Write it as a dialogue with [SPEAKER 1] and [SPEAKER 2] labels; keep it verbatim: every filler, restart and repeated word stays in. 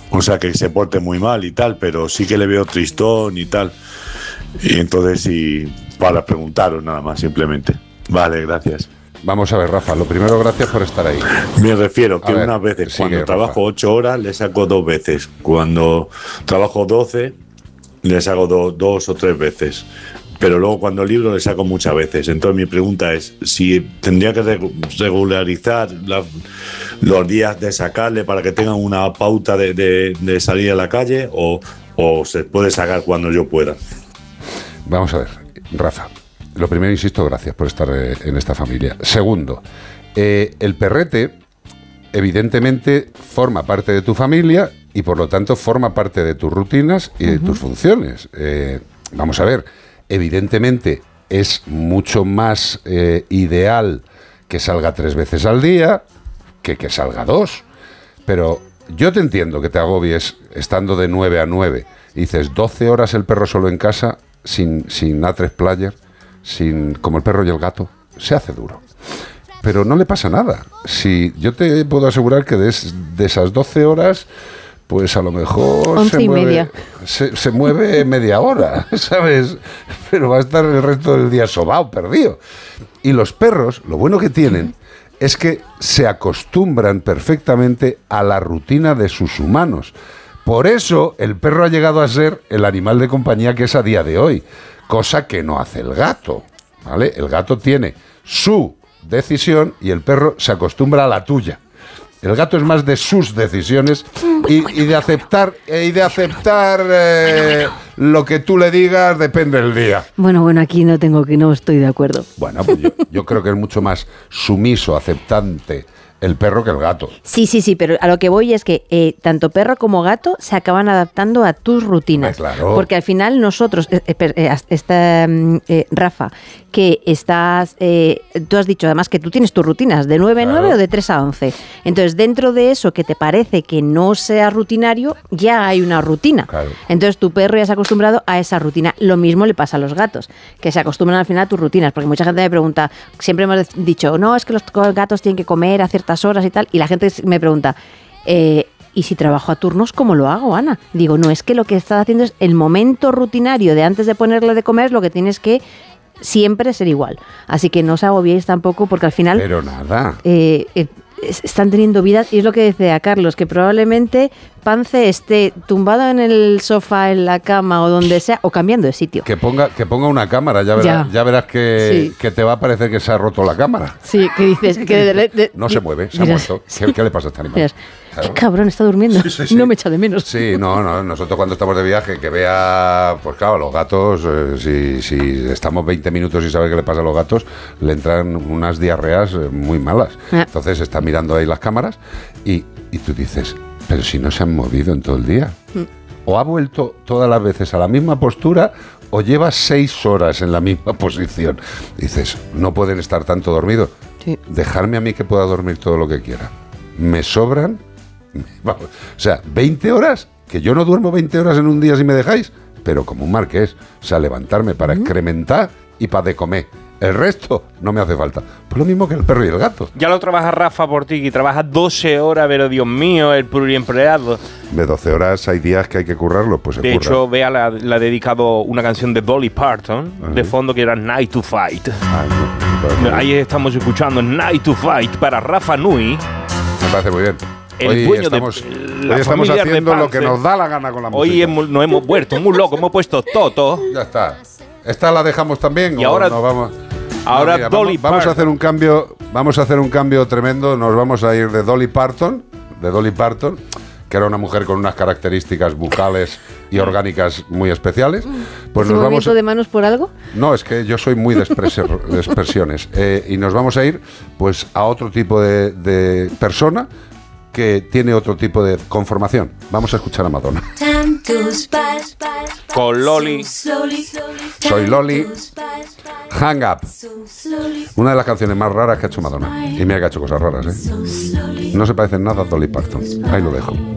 [SPEAKER 1] O sea, que se porte muy mal y tal, pero sí que le veo tristón y tal. Y entonces, sí, para preguntaros nada más, simplemente. Vale, gracias.
[SPEAKER 2] Vamos a ver, Rafa, lo primero, gracias por estar ahí.
[SPEAKER 1] Me refiero que
[SPEAKER 2] a ver,
[SPEAKER 1] unas veces,
[SPEAKER 2] sigue,
[SPEAKER 1] cuando
[SPEAKER 2] Rafa.
[SPEAKER 1] trabajo ocho horas, le saco dos veces. Cuando trabajo doce, le saco do, dos o tres veces. Pero luego cuando libro le saco muchas veces. Entonces mi pregunta es si tendría que regularizar la, los días de sacarle para que tengan una pauta de, de, de salir a la calle o, o se puede sacar cuando yo pueda.
[SPEAKER 2] Vamos a ver, Rafa. Lo primero, insisto, gracias por estar eh, en esta familia. Segundo, eh, el perrete evidentemente forma parte de tu familia y por lo tanto forma parte de tus rutinas y de uh-huh. tus funciones. Eh, vamos a ver, evidentemente es mucho más eh, ideal que salga tres veces al día que que salga dos. Pero yo te entiendo que te agobies estando de nueve a nueve. Dices, doce horas el perro solo en casa, sin, sin A tres player, sin, como el perro y el gato, se hace duro. Pero no le pasa nada. Si yo te puedo asegurar que de, es, de esas doce horas, pues a lo mejor
[SPEAKER 3] once
[SPEAKER 2] se
[SPEAKER 3] y
[SPEAKER 2] mueve,
[SPEAKER 3] media.
[SPEAKER 2] Se, se mueve media hora, ¿sabes? Pero va a estar el resto del día sobao, perdido. Y los perros, lo bueno que tienen es que se acostumbran perfectamente a la rutina de sus humanos. Por eso el perro ha llegado a ser el animal de compañía que es a día de hoy, cosa que no hace el gato, ¿vale? El gato tiene su decisión y el perro se acostumbra a la tuya. El gato es más de sus decisiones y, y de aceptar y de aceptar eh, lo que tú le digas depende del día.
[SPEAKER 3] Bueno, bueno, aquí no tengo que no estoy de acuerdo.
[SPEAKER 2] Bueno, pues yo, yo creo que es mucho más sumiso, aceptante el perro que el gato.
[SPEAKER 3] Sí, sí, sí, pero a lo que voy es que eh, tanto perro como gato se acaban adaptando a tus rutinas.
[SPEAKER 2] Eh, claro.
[SPEAKER 3] Porque al final nosotros, eh, eh, está, eh, Rafa, que estás, eh, tú has dicho además que tú tienes tus rutinas de nueve a nueve
[SPEAKER 2] Claro.
[SPEAKER 3] o de tres a once. Entonces, dentro de eso que te parece que no sea rutinario, ya hay una rutina.
[SPEAKER 2] Claro.
[SPEAKER 3] Entonces, tu perro ya se ha acostumbrado a esa rutina. Lo mismo le pasa a los gatos, que se acostumbran al final a tus rutinas. Porque mucha gente me pregunta, siempre hemos dicho, no, es que los gatos tienen que comer a ciertas horas y tal, y la gente me pregunta, eh, ¿y si trabajo a turnos, cómo lo hago, Ana? Digo, no, es que lo que estás haciendo es el momento rutinario de antes de ponerle de comer, es lo que tienes que siempre ser igual. Así que no os agobiéis tampoco, porque al final...
[SPEAKER 2] Pero nada.
[SPEAKER 3] Eh, eh, están teniendo vidas, y es lo que decía Carlos, que probablemente Pance esté tumbado en el sofá, en la cama o donde sea, o cambiando de sitio.
[SPEAKER 2] Que ponga, que ponga una cámara, ya verás,
[SPEAKER 3] Ya.
[SPEAKER 2] ya verás que,
[SPEAKER 3] Sí.
[SPEAKER 2] que te va a parecer que se ha roto la cámara.
[SPEAKER 3] Sí, que dices que de, de, de,
[SPEAKER 2] No se mueve, se ha
[SPEAKER 3] miras,
[SPEAKER 2] muerto. ¿Qué, qué le pasa a este animal?
[SPEAKER 3] miras,
[SPEAKER 2] Claro.
[SPEAKER 3] qué cabrón, está durmiendo.
[SPEAKER 2] Sí, sí, sí.
[SPEAKER 3] No me echa de menos.
[SPEAKER 2] Sí, no, no, nosotros cuando estamos de viaje, que vea, pues claro, los gatos, eh, si, si estamos veinte minutos y sabe qué le pasa a los gatos, le entran unas diarreas eh, muy malas.
[SPEAKER 3] Ah.
[SPEAKER 2] Entonces está mirando ahí las cámaras y, y tú dices, pero si no se han movido en todo el día.
[SPEAKER 3] Mm.
[SPEAKER 2] O ha vuelto todas las veces a la misma postura o lleva seis horas en la misma posición. Dices, no pueden estar tanto dormidos.
[SPEAKER 3] Sí.
[SPEAKER 2] Dejarme a mí que pueda dormir todo lo que quiera. Me sobran... Vamos, o sea, veinte horas, que yo no duermo veinte horas en un día si me dejáis, pero como un marqués, o sea, levantarme para
[SPEAKER 3] ¿Mm?
[SPEAKER 2] excrementar y para de comer. El resto no me hace falta. Pues lo mismo que el perro y el gato.
[SPEAKER 4] Ya lo trabaja Rafa por ti, que trabaja doce horas, pero Dios mío, el pluriempleado.
[SPEAKER 2] De doce horas hay días que hay que currarlo, pues se
[SPEAKER 4] De
[SPEAKER 2] curra.
[SPEAKER 4] hecho, Bea la, la ha dedicado una canción de Dolly Parton,
[SPEAKER 2] Ajá.
[SPEAKER 4] de fondo, que era Night to Fight.
[SPEAKER 2] Ah, no, me, parece,
[SPEAKER 4] Ahí estamos escuchando Night to Fight para Rafa Nui.
[SPEAKER 2] me parece muy bien.
[SPEAKER 4] El
[SPEAKER 2] Hoy
[SPEAKER 4] dueño
[SPEAKER 2] estamos,
[SPEAKER 4] de
[SPEAKER 2] hoy
[SPEAKER 4] la
[SPEAKER 2] estamos
[SPEAKER 4] familia
[SPEAKER 2] haciendo lo
[SPEAKER 4] Repance.
[SPEAKER 2] que nos da la gana con la música.
[SPEAKER 4] Hoy hemos, nos hemos vuelto muy locos, hemos puesto Toto.
[SPEAKER 2] Ya está. ¿Esta la dejamos también?
[SPEAKER 4] Y
[SPEAKER 2] o
[SPEAKER 4] ahora-
[SPEAKER 2] nos vamos?
[SPEAKER 4] ahora
[SPEAKER 2] mira,
[SPEAKER 4] Dolly
[SPEAKER 2] vamos, vamos a
[SPEAKER 4] Parton.
[SPEAKER 2] hacer un cambio, vamos a hacer un cambio tremendo. Nos vamos a ir de Dolly Parton, de Dolly Parton, que era una mujer con unas características bucales y orgánicas muy especiales. Pues
[SPEAKER 3] ¿Ese
[SPEAKER 2] nos vamos
[SPEAKER 3] movimiento
[SPEAKER 2] a,
[SPEAKER 3] de manos por algo?
[SPEAKER 2] no, es que yo soy muy de, expreser- de expresiones. Eh, y nos vamos a ir pues a otro tipo de, de persona que tiene otro tipo de conformación. Vamos a escuchar a Madonna.
[SPEAKER 4] Con Loli.
[SPEAKER 2] Soy Loli. Hang Up. Una de las canciones más raras que ha hecho Madonna. Y mira que ha hecho cosas raras, ¿eh? No se parecen nada a Dolly Parton. Ahí lo dejo.